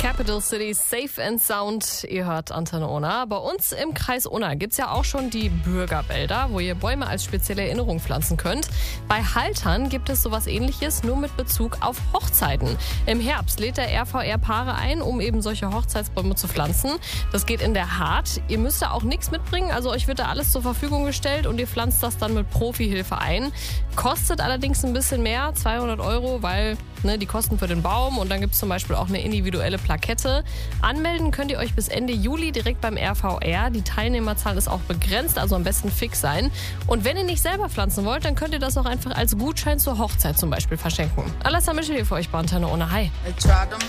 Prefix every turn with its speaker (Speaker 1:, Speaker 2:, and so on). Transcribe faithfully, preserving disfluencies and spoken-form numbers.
Speaker 1: Capital City, Safe and Sound. Ihr hört Antenne Unna. Bei uns im Kreis Unna gibt es ja auch schon die Bürgerwälder, wo ihr Bäume als spezielle Erinnerung pflanzen könnt. Bei Haltern gibt es sowas Ähnliches, nur mit Bezug auf Hochzeiten. Im Herbst lädt der R V R Paare ein, um eben solche Hochzeitsbäume zu pflanzen. Das geht in der Hart. Ihr müsst da auch nichts mitbringen, also euch wird da alles zur Verfügung gestellt und ihr pflanzt das dann mit Profihilfe ein. Kostet allerdings ein bisschen mehr, zweihundert Euro, weil ne, die Kosten für den Baum und dann gibt es zum Beispiel auch eine individuelle Plakette. Anmelden könnt ihr euch bis Ende Juli direkt beim R V R. Die Teilnehmerzahl ist auch begrenzt, also am besten fix sein. Und wenn ihr nicht selber pflanzen wollt, dann könnt ihr das auch einfach als Gutschein zur Hochzeit zum Beispiel verschenken. Alessa Michel hier für euch bei Antenne Unna. Hi.